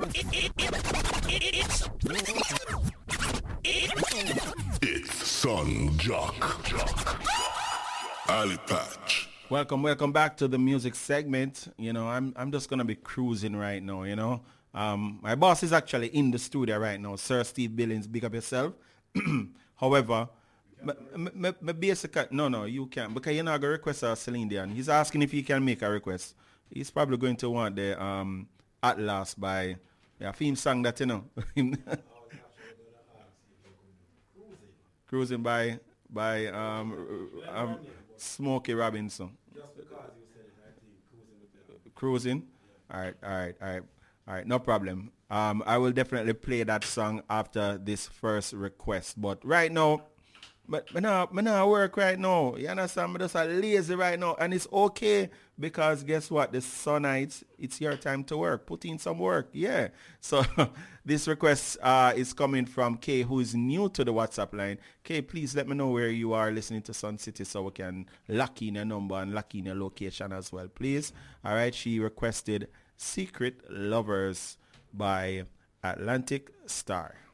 It's Son Jock. Ali Patch. Welcome back to the music segment. You know, I'm just gonna be cruising right now. You know, my boss is actually in the studio right now, Sir Steve Billings. Big up yourself. However, my basic no, you can't because you're not gonna request a Celine Dion. He's asking if he can make a request. He's probably going to want the Atlas by theme song that you know. Cruising by Smokey Robinson. Just because you said it, I think cruising with them. Cruising. All right. No problem. I will definitely play that song after this first request. But right now, but me not work right now. You understand? I'm just lazy right now. And it's okay because guess what? The sun nights, it's your time to work. Put in some work. Yeah. So this request is coming from Kay, who is new to the WhatsApp line. Kay, please let me know where you are listening to Sun City so we can lock in your number and lock in your location as well, please. All right. She requested Secret Lovers by Atlantic Star.